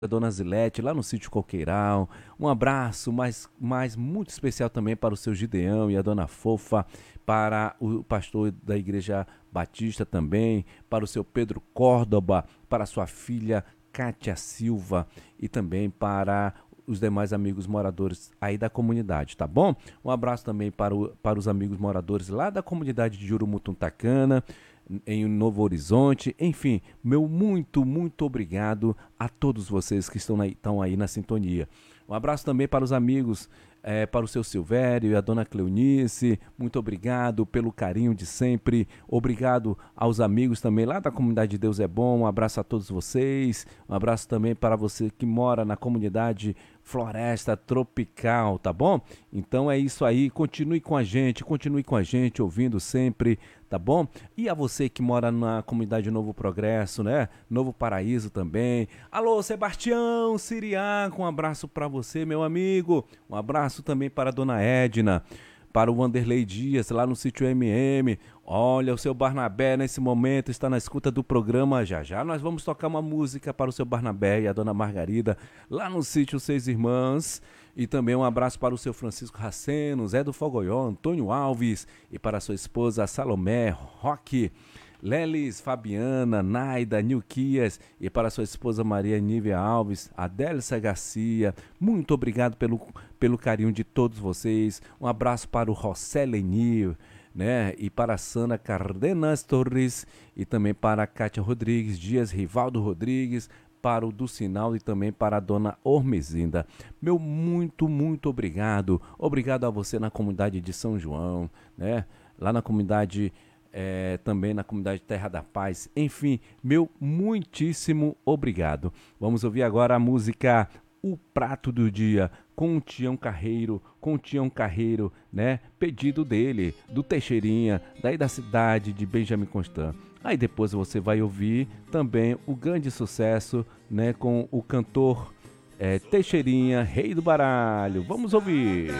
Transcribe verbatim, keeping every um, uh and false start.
a Dona Zilete, lá no sítio Coqueiral. Um abraço mais, mais muito especial também para o seu Gideão e a Dona Fofa, para o pastor da Igreja Batista também, para o seu Pedro Córdoba, para a sua filha Kátia Silva e também para os demais amigos moradores aí da comunidade, tá bom? Um abraço também para, o, para os amigos moradores lá da comunidade de Jurumutuntacana, em Novo Horizonte, enfim, meu muito, muito obrigado a todos vocês que estão, na, estão aí na sintonia. Um abraço também para os amigos, é, para o seu Silvério e a dona Cleonice, muito obrigado pelo carinho de sempre, obrigado aos amigos também lá da comunidade de Deus é Bom, um abraço a todos vocês, um abraço também para você que mora na comunidade Floresta Tropical, tá bom? Então é isso aí, continue com a gente, continue com a gente, ouvindo sempre, tá bom? E a você que mora na comunidade Novo Progresso, né? Novo Paraíso também. Alô, Sebastião Siriaco, um abraço para você, meu amigo. Um abraço também para a dona Edna, para o Wanderlei Dias, lá no sítio M M. Olha, o seu Barnabé nesse momento está na escuta do programa. Já já nós vamos tocar uma música para o seu Barnabé e a dona Margarida, lá no sítio Seis Irmãs. E também um abraço para o seu Francisco Raceno, Zé do Fogoió, Antônio Alves e para a sua esposa Salomé Roque, Lelis, Fabiana, Naida, Nilquias e para sua esposa Maria Nívia Alves, Adélcia Garcia. Muito obrigado pelo, pelo carinho de todos vocês. Um abraço para o José Lenir, né? E para a Sana Cardenas Torres e também para a Kátia Rodrigues Dias, Rivaldo Rodrigues, para o Ducinal e também para a dona Ormezinda. Meu muito, muito obrigado. Obrigado a você na comunidade de São João, né? Lá na comunidade, é, também na comunidade Terra da Paz. Enfim, meu muitíssimo obrigado. Vamos ouvir agora a música O Prato do Dia, com o Tião Carreiro, com o Tião Carreiro, né? Pedido dele, do Teixeirinha, daí da cidade de Benjamin Constant. Aí depois você vai ouvir também o grande sucesso, né, com o cantor é, Teixeirinha, Rei do Baralho. Vamos ouvir.